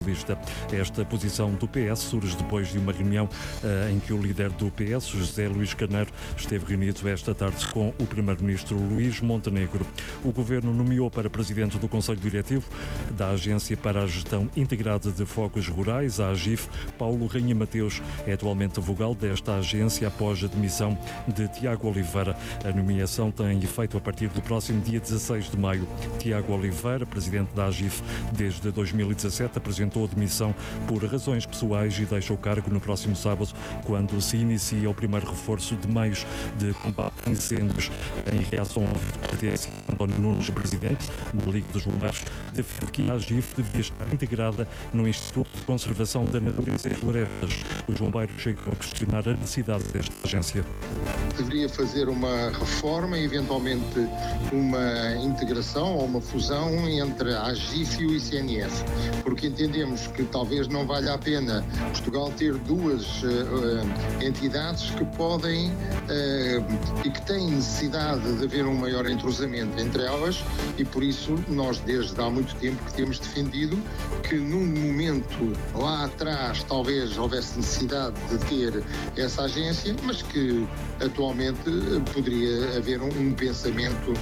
Vista. Esta posição do PS surge depois de uma reunião em que o líder do PS, José Luís Carneiro, esteve reunido esta tarde com o primeiro-ministro Luís Montenegro. O governo nomeou para presidente do Conselho Diretivo da Agência para a Gestão Integrada de Fogos Rurais, a AGIF, Paulo Rainha Mateus. É atualmente vogal desta agência após a demissão de Tiago Oliveira. A nomeação tem efeito a partir do próximo dia 16 de maio. Tiago Oliveira, presidente da AGIF desde 2017, apresentou a demissão por razões pessoais e deixa o cargo no próximo sábado, quando se inicia o primeiro reforço de meios de combate a incêndios. Em reação ao PS, António Nunes, presidente da Liga dos Bombeiros, defende que a AGIF devia estar integrada no Instituto de Conservação da Natureza e Florestas. Os bombeiros chegam a questionar a necessidade desta agência. Deveria fazer uma reforma e eventualmente uma integração ou uma fusão entre a AGIF e o ICNF, porque entendemos que talvez não valha a pena Portugal ter duas entidades que podem e que têm necessidade de haver um maior entrosamento entre elas, e por isso nós desde há muito tempo que temos defendido que num momento lá atrás talvez houvesse necessidade de ter essa agência, mas que atualmente poderia haver um pensamento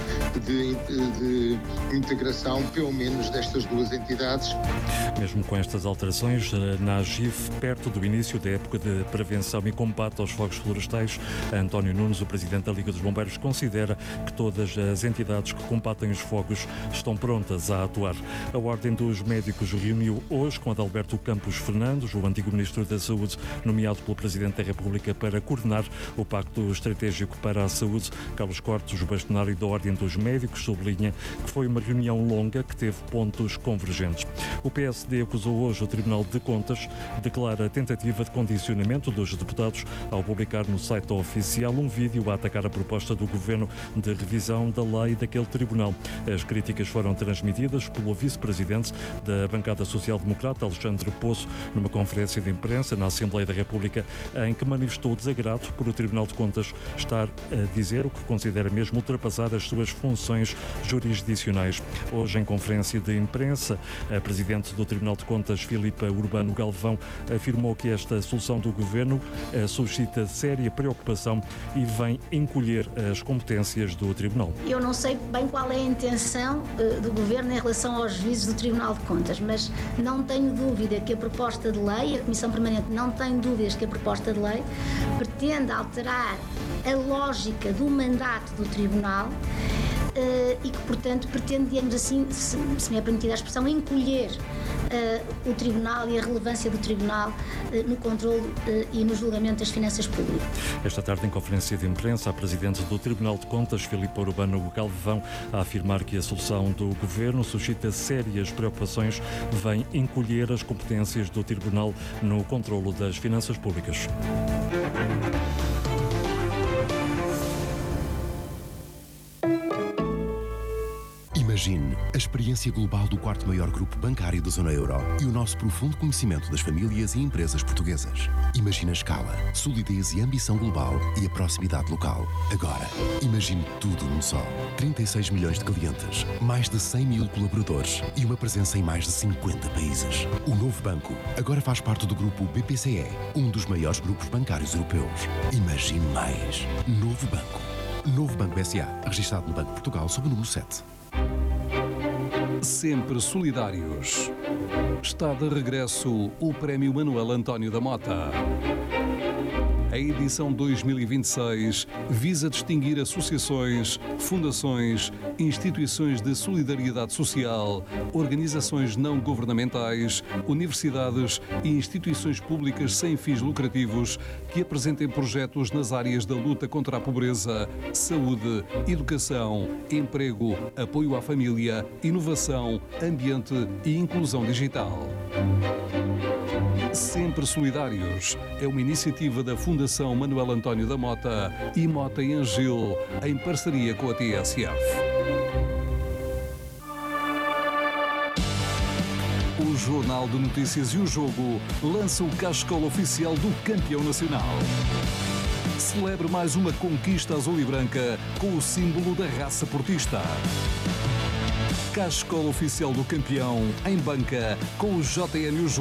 de integração pelo menos destas duas entidades. Mesmo com estas alterações, na AGIF, perto do início da época de prevenção e combate aos fogos florestais, António Nunes, o presidente da Liga dos Bombeiros, considera que todas as entidades que combatem os fogos estão prontas a atuar. A Ordem dos Médicos reuniu hoje com Adalberto Campos Fernandes, o antigo Ministro da Saúde, nomeado pelo Presidente da República para coordenar o Pacto Estratégico para a Saúde. Carlos Cortes, o bastonário da Ordem dos Médicos, sublinha que foi uma reunião longa que teve pontos convergentes. O PSD acusou hoje o Tribunal de Contas, declara a tentativa de condicionamento dos deputados ao publicar no site oficial um vídeo a atacar a proposta do Governo de revisão da lei daquele tribunal. As críticas foram transmitidas pelo vice-presidente da bancada social-democrata, Alexandre Poço, numa conferência de imprensa na Assembleia da República, em que manifestou desagrado por o Tribunal de Contas estar a dizer o que considera mesmo ultrapassar as suas funções jurisdicionais. Hoje, em conferência de imprensa, a presidente do Tribunal de Contas, Filipa Urbano Galvão, afirmou que esta solução do Governo suscita séria preocupação e vem encolher as competências do Tribunal. Eu não sei bem qual é a intenção do Governo em relação aos juízes do Tribunal de Contas, mas não tenho dúvida que a proposta de lei, a Comissão Permanente não tem dúvidas que a proposta de lei pretende alterar a lógica do mandato do Tribunal e que, portanto, pretende, digamos assim, se me é permitida a expressão, encolher o Tribunal e a relevância do Tribunal no controle e no julgamento das finanças públicas. Esta tarde, em conferência de imprensa, a Presidente do Tribunal de Contas, Filipa Urbano Galvão, a afirmar que a solução do Governo suscita sérias preocupações, vem encolher as competências do Tribunal no controle das finanças públicas. Imagine a experiência global do quarto maior grupo bancário da zona euro e o nosso profundo conhecimento das famílias e empresas portuguesas. Imagine a escala, solidez e ambição global e a proximidade local. Agora, imagine tudo num só. 36 milhões de clientes, mais de 100 mil colaboradores e uma presença em mais de 50 países. O novo banco agora faz parte do grupo BPCE, um dos maiores grupos bancários europeus. Imagine mais. Novo banco. Novo Banco S.A., registado no Banco de Portugal sob o número 7. Sempre solidários. Está de regresso o Prémio Manuel António da Mota. A edição 2026 visa distinguir associações, fundações, instituições de solidariedade social, organizações não governamentais, universidades e instituições públicas sem fins lucrativos que apresentem projetos nas áreas da luta contra a pobreza, saúde, educação, emprego, apoio à família, inovação, ambiente e inclusão digital. Sempre Solidários é uma iniciativa da Fundação Manuel António da Mota e Mota e Angil, em parceria com a TSF. O Jornal de Notícias e o Jogo lança o cascol oficial do campeão nacional. Celebre mais uma conquista azul e branca com o símbolo da raça portista. Caixa Escola Oficial do Campeão, em banca, com o JN e o